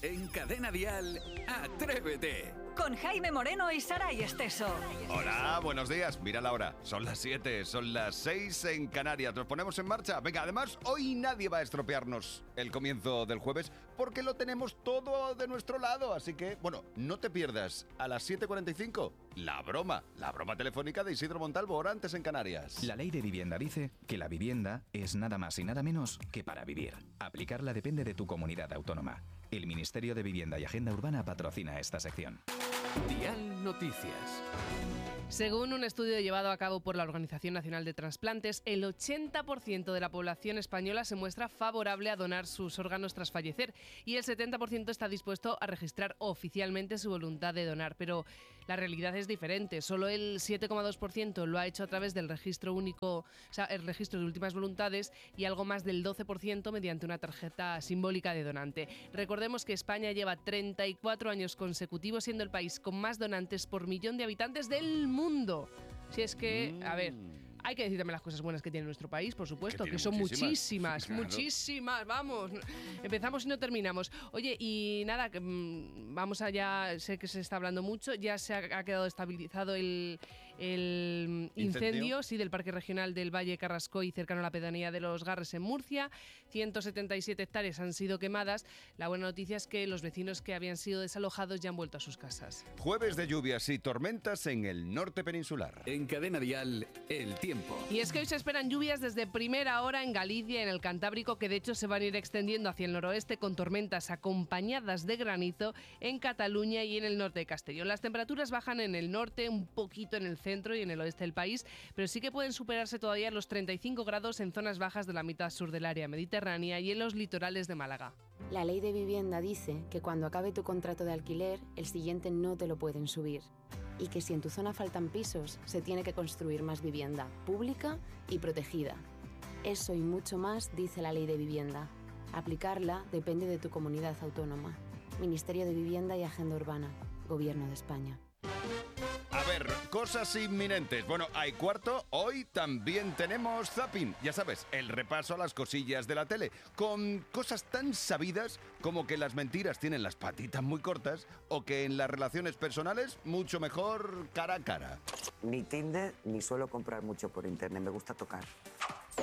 En Cadena Dial, Atrévete. Con Jaime Moreno y Saray Esteso. Hola, buenos días. Mira la hora. Son las 7, son las 6 en Canarias. Nos ponemos en marcha. Venga, además, hoy nadie va a estropearnos el comienzo del jueves porque lo tenemos todo de nuestro lado. Así que, bueno, no te pierdas a las 7:45 la broma telefónica de Isidro Montalvo, hora antes en Canarias. La ley de vivienda dice que la vivienda es nada más y nada menos que para vivir. Aplicarla depende de tu comunidad autónoma. El Ministerio de Vivienda y Agenda Urbana patrocina esta sección. Dial Noticias. Según un estudio llevado a cabo por la Organización Nacional de Trasplantes, el 80% de la población española se muestra favorable a donar sus órganos tras fallecer y el 70% está dispuesto a registrar oficialmente su voluntad de donar. Pero la realidad es diferente. Solo el 7,2% lo ha hecho a través del registro único, o sea, el registro de últimas voluntades, y algo más del 12% mediante una tarjeta simbólica de donante. Recordemos que España lleva 34 años consecutivos siendo el país con más donantes por millón de habitantes del mundo. Si es que, a ver, hay que decir también las cosas buenas que tiene nuestro país, por supuesto, que son muchísimas, claro. Muchísimas, vamos. Empezamos y no terminamos. Oye, y nada, vamos allá, sé que se está hablando mucho, ya se ha quedado estabilizado el incendio, sí, del Parque Regional del Valle Carrascoy, cercano a la pedanía de Los Garres en Murcia. 177 hectáreas han sido quemadas. La buena noticia es que los vecinos que habían sido desalojados ya han vuelto a sus casas. Jueves de lluvias y tormentas en el norte peninsular. En Cadena Dial, el tiempo. Y es que hoy se esperan lluvias desde primera hora en Galicia y en el Cantábrico, que de hecho se van a ir extendiendo hacia el noroeste con tormentas acompañadas de granizo en Cataluña y en el norte de Castellón. Las temperaturas bajan en el norte, un poquito en el centro y en el oeste del país, pero sí que pueden superarse todavía los 35 grados en zonas bajas de la mitad sur del área mediterránea y en los litorales de Málaga. La ley de vivienda dice que cuando acabe tu contrato de alquiler, el siguiente no te lo pueden subir. Y que si en tu zona faltan pisos, se tiene que construir más vivienda, pública y protegida. Eso y mucho más dice la ley de vivienda. Aplicarla depende de tu comunidad autónoma. Ministerio de Vivienda y Agenda Urbana. Gobierno de España. A ver, cosas inminentes. Bueno, hay cuarto. Hoy también tenemos zapping. Ya sabes, el repaso a las cosillas de la tele. Con cosas tan sabidas como que las mentiras tienen las patitas muy cortas o que en las relaciones personales mucho mejor cara a cara. Ni Tinder, ni suelo comprar mucho por internet. Me gusta tocar.